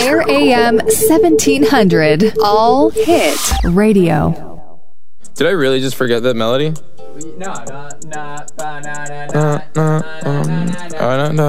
Air AM 1700. All hit radio. Did I really just forget that melody? No.